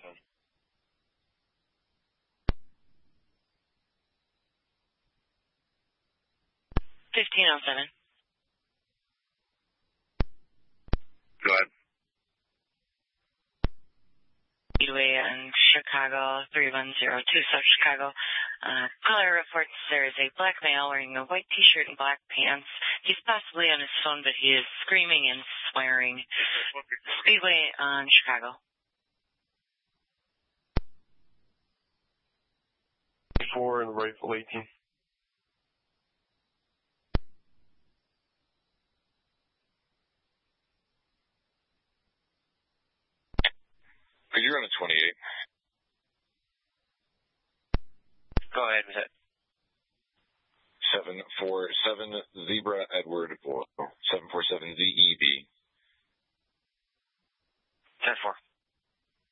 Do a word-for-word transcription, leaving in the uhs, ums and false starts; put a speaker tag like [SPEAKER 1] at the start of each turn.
[SPEAKER 1] fifteen oh seven.
[SPEAKER 2] Go ahead.
[SPEAKER 1] Speedway in Chicago, three one zero two, South Chicago. Uh, caller reports there is a black male wearing a white t-shirt and black pants. He's possibly on his phone, but he is screaming and swearing. Speedway on Chicago.
[SPEAKER 2] Four and rifle eighteen.
[SPEAKER 3] Could you run a twenty-eight?
[SPEAKER 2] Go ahead with it.
[SPEAKER 3] seven four seven Zebra Edward, seven four seven Z E B.
[SPEAKER 2] ten four.